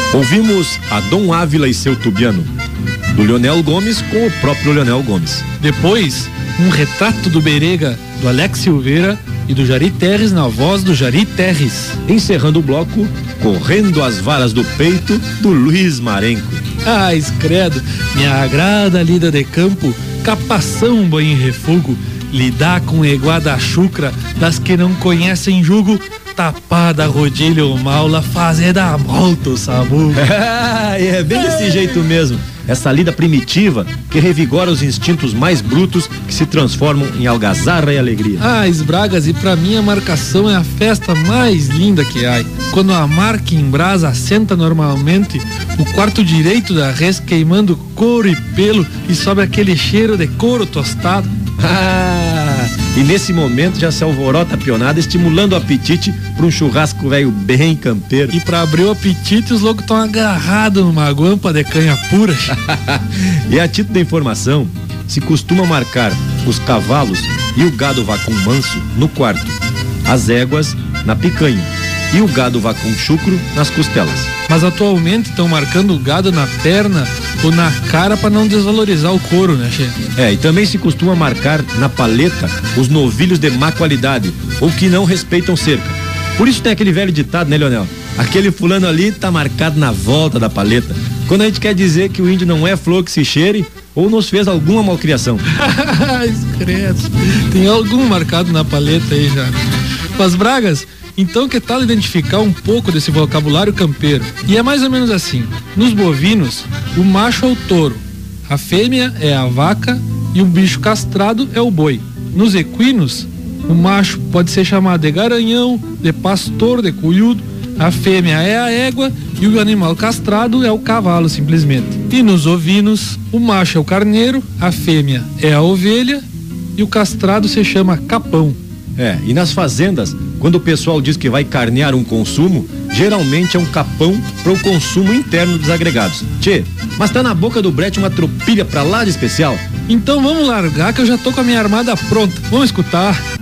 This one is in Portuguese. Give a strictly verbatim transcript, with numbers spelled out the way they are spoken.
Ouvimos Adão Ávila e seu Tubiano, do Leonel Gomes com o próprio Leonel Gomes. Depois, um retrato do Berega, do Alex Silveira e do Jari Terres na voz do Jari Terres. Encerrando o bloco, Correndo as Varas do Peito, do Luiz Marenco. Ah, escredo, me agrada a lida de campo, capação banho e refugo, lidar com eguada chucra, das que não conhecem jugo, tapada rodilha ou maula, fazer da volta o sabugo. É bem desse jeito mesmo. Essa lida primitiva que revigora os instintos mais brutos que se transformam em algazarra e alegria. Ah, esbragas, e pra mim a marcação é a festa mais linda que há. Quando a marca em brasa assenta normalmente, o quarto direito da res queimando couro e pelo e sobe aquele cheiro de couro tostado. Ah, e nesse momento já se alvorota a pionada, estimulando o apetite para um churrasco velho bem campeiro. E para abrir o apetite, os loucos estão agarrados numa guampa de canha pura. E a título de informação, se costuma marcar os cavalos e o gado vacum manso no quarto, as éguas na picanha e o gado vacum chucro nas costelas. Mas atualmente estão marcando o gado na perna ou na cara para não desvalorizar o couro, né, che? É, e também se costuma marcar na paleta os novilhos de má qualidade ou que não respeitam cerca. Por isso tem aquele velho ditado, né, Leonel? Aquele fulano ali tá marcado na volta da paleta, quando a gente quer dizer que o índio não é flor que se cheire ou nos fez alguma malcriação. Escredo, tem algum marcado na paleta aí já. Mas bragas, então que tal identificar um pouco desse vocabulário campeiro? E é mais ou menos assim: nos bovinos, o macho é o touro, a fêmea é a vaca e o bicho castrado é o boi. Nos equinos, o macho pode ser chamado de garanhão, de pastor, de cunhudo, a fêmea é a égua e o animal castrado é o cavalo, simplesmente. E nos ovinos, o macho é o carneiro, a fêmea é a ovelha e o castrado se chama capão. É, e nas fazendas, quando o pessoal diz que vai carnear um consumo, geralmente é um capão para o consumo interno dos agregados. Tchê, mas tá na boca do brete uma tropilha pra lá de especial. Então vamos largar que eu já tô com a minha armada pronta. Vamos escutar.